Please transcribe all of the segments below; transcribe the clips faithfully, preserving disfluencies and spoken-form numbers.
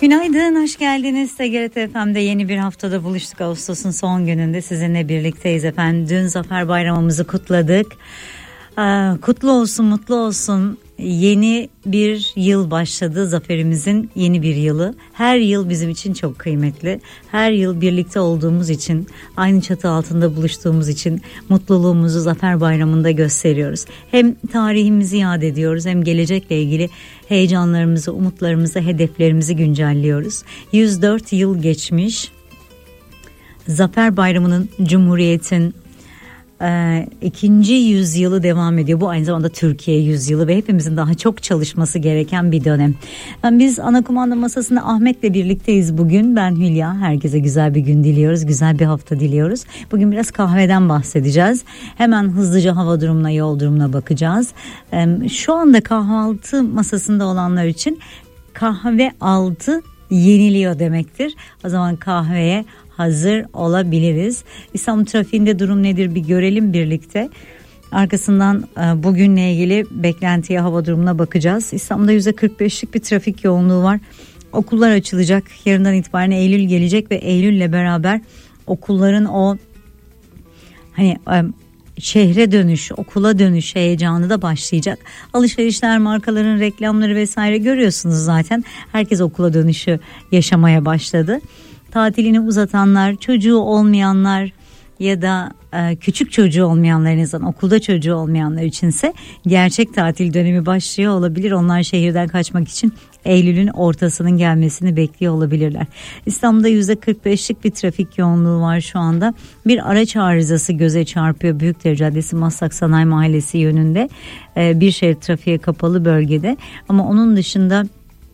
Günaydın, hoş geldiniz. T G R T F M'de yeni bir haftada buluştuk. Ağustos'un son gününde sizinle birlikteyiz efendim. Dün Zafer Bayramımızı kutladık. Kutlu olsun, mutlu olsun. Yeni bir yıl başladı. Zaferimizin yeni bir yılı. Her yıl bizim için çok kıymetli. Her yıl birlikte olduğumuz için, aynı çatı altında buluştuğumuz için mutluluğumuzu Zafer Bayramı'nda gösteriyoruz. Hem tarihimizi yad ediyoruz, hem gelecekle ilgili heyecanlarımızı, umutlarımızı, hedeflerimizi güncelliyoruz. yüz dört yıl geçmiş. Zafer Bayramı'nın, Cumhuriyet'in Ee, ikinci yüzyılı devam ediyor. Bu aynı zamanda Türkiye yüzyılı ve hepimizin daha çok çalışması gereken bir dönem. Yani biz ana kumanda masasında Ahmet'le birlikteyiz bugün. Ben Hülya. Herkese güzel bir gün diliyoruz. Güzel bir hafta diliyoruz. Bugün biraz kahveden bahsedeceğiz. Hemen hızlıca hava durumuna, yol durumuna bakacağız. Ee, şu anda kahvaltı masasında olanlar için kahve altı yeniliyor demektir. O zaman kahveye hazır olabiliriz. İstanbul trafiğinde durum nedir bir görelim birlikte. Arkasından bugünle ilgili beklentiye, hava durumuna bakacağız. İstanbul'da yüzde kırk beşlik bir trafik yoğunluğu var. Okullar açılacak. Yarından itibaren Eylül gelecek ve Eylül'le beraber okulların o hani şehre dönüş, okula dönüş heyecanı da başlayacak. Alışverişler, markaların reklamları vesaire görüyorsunuz zaten. Herkes okula dönüşü yaşamaya başladı. Tatilini uzatanlar, çocuğu olmayanlar ya da e, küçük çocuğu olmayanlar, en azından okulda çocuğu olmayanlar içinse gerçek tatil dönemi başlıyor olabilir. Onlar şehirden kaçmak için Eylül'ün ortasının gelmesini bekliyor olabilirler. İstanbul'da yüzde kırk beşlik bir trafik yoğunluğu var şu anda. Bir araç arızası göze çarpıyor. Büyükdere Caddesi, Maslak Sanayi Mahallesi yönünde e, bir şerit trafiğe kapalı bölgede. Ama onun dışında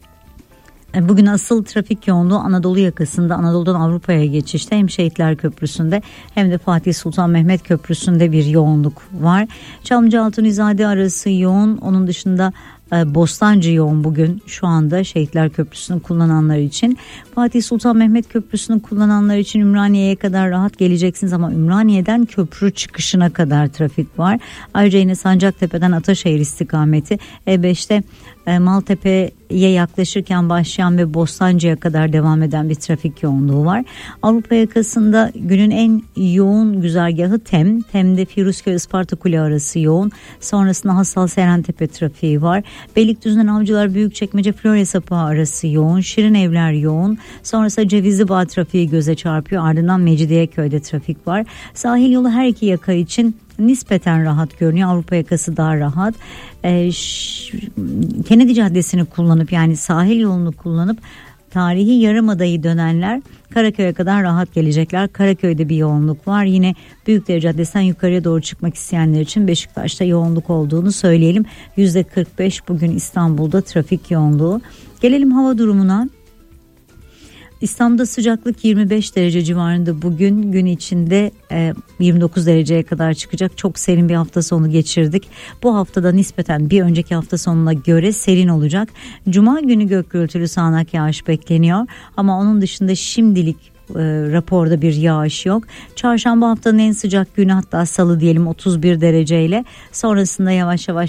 bugün asıl trafik yoğunluğu Anadolu yakasında, Anadolu'dan Avrupa'ya geçişte, hem Şehitler Köprüsü'nde hem de Fatih Sultan Mehmet Köprüsü'nde bir yoğunluk var. Çamlıca Altunizade arası yoğun. Onun dışında Bostancı yoğun bugün şu anda Şehitler Köprüsü'nü kullananlar için. Fatih Sultan Mehmet Köprüsü'nü kullananlar için Ümraniye'ye kadar rahat geleceksiniz ama Ümraniye'den köprü çıkışına kadar trafik var. Ayrıca yine Sancaktepe'den Ataşehir istikameti E beşte Maltepe'ye yaklaşırken başlayan ve Bostancı'ya kadar devam eden bir trafik yoğunluğu var. Avrupa yakasında günün en yoğun güzergahı Tem. Tem'de Firuzköy Isparta Kule arası yoğun. Sonrasında Hastal Serentepe trafiği var. Beylikdüzü'nden Avcılar Büyükçekmece Florya Sapağı arası yoğun. Şirin Evler yoğun. Sonrasında Cevizlibağ trafiği göze çarpıyor. Ardından Mecidiyeköy'de trafik var. Sahil yolu her iki yaka için nispeten rahat görünüyor. Avrupa yakası daha rahat. Ee, Kennedy Caddesi'ni kullanıp, yani sahil yolunu kullanıp tarihi Yarımada'yı dönenler Karaköy'e kadar rahat gelecekler. Karaköy'de bir yoğunluk var. Yine Büyükdere Caddesi'nden yukarıya doğru çıkmak isteyenler için Beşiktaş'ta yoğunluk olduğunu söyleyelim. yüzde kırk beş bugün İstanbul'da trafik yoğunluğu. Gelelim hava durumuna. İstanbul'da sıcaklık yirmi beş derece civarında, bugün gün içinde yirmi dokuz dereceye kadar çıkacak. Çok serin bir hafta sonu geçirdik. Bu haftada nispeten bir önceki hafta sonuna göre serin olacak. Cuma günü gök gürültülü sağanak yağış bekleniyor ama onun dışında şimdilik e, raporda bir yağış yok. Çarşamba haftanın en sıcak günü, hatta salı diyelim, otuz bir dereceyle, sonrasında yavaş yavaş